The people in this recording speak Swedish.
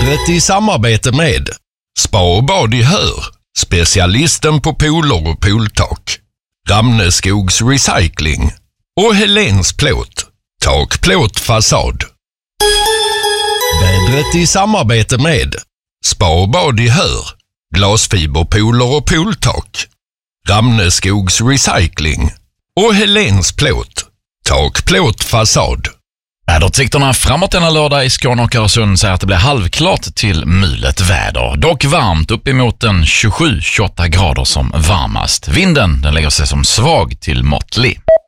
Vädret i samarbete med Spa och bad i Hör, specialisten på pooler och pooltak. Ramneskogs Recycling och Helens Plåt, takplåt fasad. Vädret i samarbete med Spa och bad i Hör, glasfiberpooler och pooltak. Ramneskogs Recycling och Helens Plåt, takplåt fasad. Väderutsikterna framåt denna lördag i Skåne och Öresund säger att det blir halvklart till mulet väder. Dock varmt, uppemot en 27-28 grader som varmast. Vinden den lägger sig som svag till måttlig.